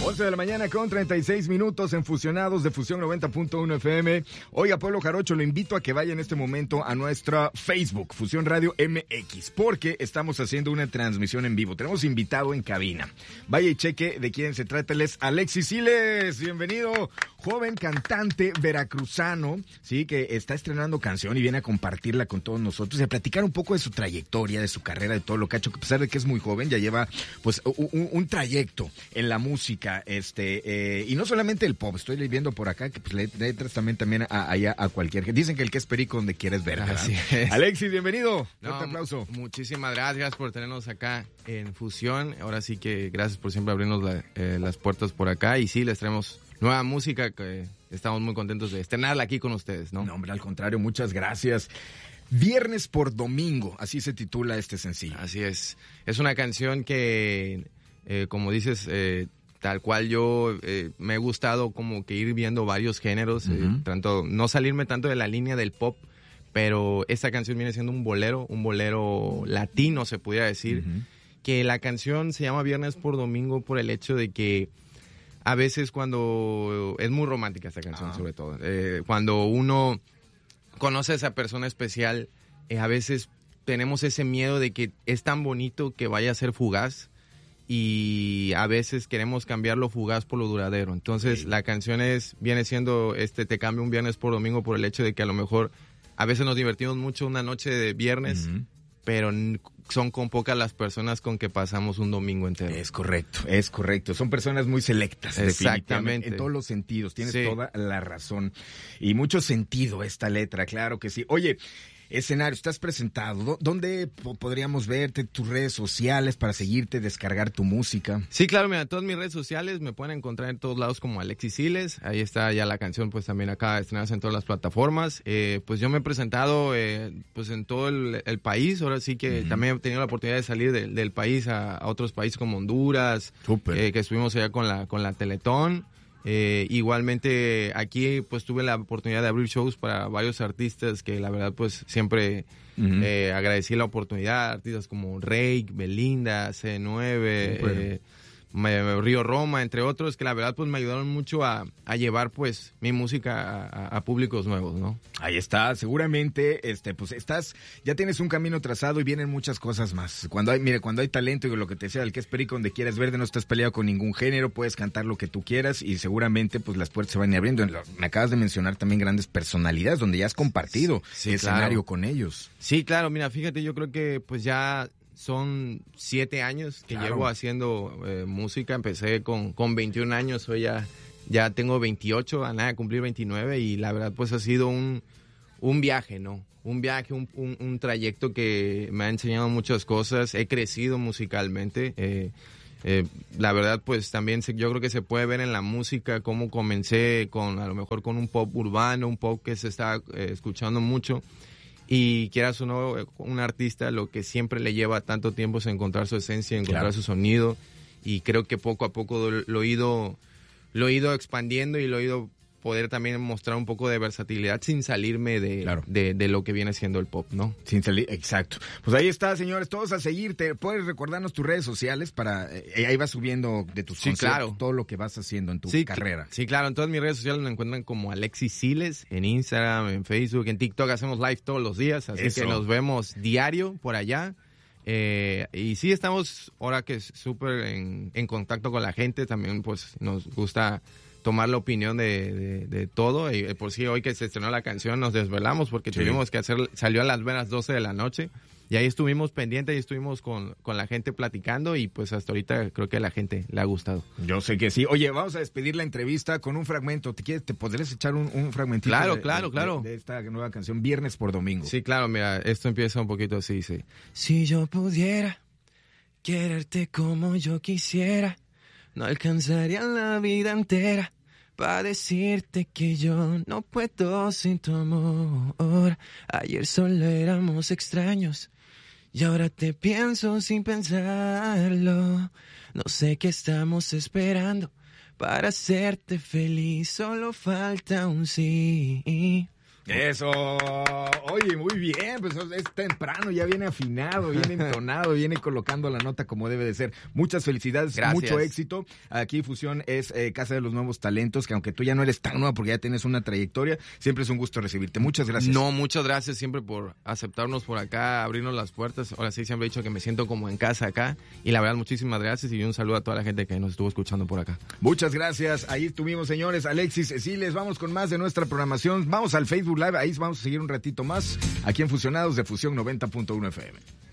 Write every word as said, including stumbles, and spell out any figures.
once de la mañana con treinta y seis minutos en Fusionados de Fusión noventa punto uno F M. Oiga, Pueblo Jarocho, lo invito a que vaya en este momento a nuestra Facebook, Fusión Radio M X, porque estamos haciendo una transmisión en vivo. Tenemos invitado en cabina. Vaya y cheque de quién se trata. Él es Alexis Siles. Bienvenido, joven cantante veracruzano, sí, que está estrenando canción y viene a compartirla con todos nosotros y a platicar un poco de su trayectoria, de su carrera, de todo lo que ha hecho, que a pesar de que es muy joven, ya lleva pues un, un trayecto en la música. Este, eh, y no solamente el pop, estoy viendo por acá que pues letras también, también a, a, a cualquier. Dicen que el que es perico donde quieres ver, ¿verdad? Así es. Alexis, bienvenido. No, Fuerte aplauso. Muchísimas gracias por tenernos acá en Fusión. Ahora sí que gracias por siempre abrirnos la, eh, las puertas por acá. Y sí, les traemos nueva música que estamos muy contentos de estrenarla aquí con ustedes, ¿no? No, hombre, al contrario, muchas gracias. Viernes por Domingo, así se titula este sencillo. Así es. Es una canción que, eh, como dices, eh, tal cual yo eh, me he gustado como que ir viendo varios géneros, uh-huh. eh, tanto, no salirme tanto de la línea del pop, pero esta canción viene siendo un bolero, un bolero latino se pudiera decir, uh-huh. que la canción se llama Viernes por Domingo por el hecho de que a veces cuando, es muy romántica esta canción, uh-huh. sobre todo, eh, cuando uno conoce a esa persona especial, eh, a veces tenemos ese miedo de que es tan bonito que vaya a ser fugaz, y a veces queremos cambiar lo fugaz por lo duradero. Entonces sí. La canción es viene siendo este te cambio un viernes por domingo por el hecho de que a lo mejor a veces nos divertimos mucho una noche de viernes, uh-huh. pero son con pocas las personas con que pasamos un domingo entero. Es correcto, es correcto. Son personas muy selectas, definitivamente, en todos los sentidos. Tienes sí. toda la razón. Y mucho sentido esta letra, claro que sí. Oye, escenario, estás presentado. ¿Dónde podríamos verte? ¿Tus redes sociales para seguirte, descargar tu música? Sí, claro, mira, todas mis redes sociales me pueden encontrar en todos lados como Alexis Siles. Ahí está ya la canción, pues también acá estrenarse en todas las plataformas. Eh, pues yo me he presentado eh, pues en todo el, el país. Ahora sí que uh-huh. también he tenido la oportunidad de salir de, del país a, a otros países como Honduras, eh, que estuvimos allá con la, con la Teletón. Eh, igualmente aquí pues tuve la oportunidad de abrir shows para varios artistas que la verdad pues siempre uh-huh. eh, agradecí la oportunidad, artistas como Rake, Belinda, C nueve, uh-huh. eh, Río Roma, entre otros, que la verdad pues me ayudaron mucho a, a llevar pues mi música a, a, a públicos nuevos, ¿no? Ahí está, seguramente este pues estás, ya tienes un camino trazado y vienen muchas cosas más. Cuando hay, mire, cuando hay talento y lo que te decía, el que es perico donde quieras verde, no estás peleado con ningún género, puedes cantar lo que tú quieras y seguramente pues las puertas se van abriendo. Me acabas de mencionar también grandes personalidades donde ya has compartido sí, escenario claro. con ellos. Sí, claro, mira, fíjate, yo creo que pues ya son siete años que claro. llevo haciendo eh, música. Empecé con, con veintiún años, hoy ya, ya tengo veintiocho, a nada de cumplir veintinueve, y la verdad pues ha sido un, un viaje, ¿no? Un viaje, un, un, un trayecto que me ha enseñado muchas cosas. He crecido musicalmente. Eh, eh, la verdad pues también se, yo creo que se puede ver en la música cómo comencé con a lo mejor con un pop urbano, un pop que se está eh, escuchando mucho. Y quieras o no, un artista lo que siempre le lleva tanto tiempo es encontrar su esencia, encontrar claro. su sonido, y creo que poco a poco lo he ido, lo he ido expandiendo y lo he ido poder también mostrar un poco de versatilidad sin salirme de, claro. de, de lo que viene siendo el pop, ¿no? Sin salir, exacto. Pues ahí está, señores, todos a seguirte. Puedes recordarnos tus redes sociales para, eh, ahí vas subiendo de tus sí, conciertos, claro. todo lo que vas haciendo en tu sí, carrera. Sí, claro, en todas mis redes sociales me encuentran como Alexis Siles, en Instagram, en Facebook, en TikTok hacemos live todos los días, así Eso. que nos vemos diario por allá. Eh, y sí, estamos ahora que es súper en, en contacto con la gente, también pues nos gusta tomar la opinión de, de, de todo, y por sí hoy que se estrenó la canción nos desvelamos porque sí. tuvimos que hacer, salió a las veras doce de la noche, y ahí estuvimos pendientes y estuvimos con, con la gente platicando, y pues hasta ahorita creo que a la gente le ha gustado. Yo sé que sí. Oye, vamos a despedir la entrevista con un fragmento. ¿Te quieres, te podrías echar un, un fragmentito? Claro, de, claro, de, claro. De, de esta nueva canción, Viernes por Domingo. Sí, claro, mira, esto empieza un poquito así, sí. Si yo pudiera quererte como yo quisiera, no alcanzaría la vida entera para decirte que yo no puedo sin tu amor. Ayer solo éramos extraños y ahora te pienso sin pensarlo. No sé qué estamos esperando para hacerte feliz, solo falta un sí. Eso, oye, muy bien, pues es temprano, ya viene afinado, viene entonado, viene colocando la nota como debe de ser. Muchas felicidades, Gracias. Mucho éxito. Aquí Fusión es eh, Casa de los Nuevos Talentos, que aunque tú ya no eres tan nueva porque ya tienes una trayectoria, siempre es un gusto recibirte. Muchas gracias. No, muchas gracias siempre por aceptarnos por acá, abrirnos las puertas. Ahora sí, siempre he dicho que me siento como en casa acá. Y la verdad, muchísimas gracias y un saludo a toda la gente que nos estuvo escuchando por acá. Muchas gracias. Ahí estuvimos, señores. Alexis, Siles, vamos con más de nuestra programación. Vamos al Facebook Live, ahí vamos a seguir un ratito más aquí en Fusionados de Fusión noventa punto uno F M.